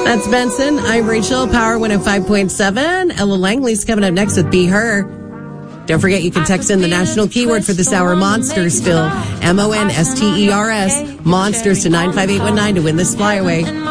That's Benson. I'm Rachel. Power 105.7. Ella Langley's coming up next with Be Her. Don't forget, you can text in the national keyword for this hour, Monstersville, MONSTERS, Monsters to 95819 to win this flyaway.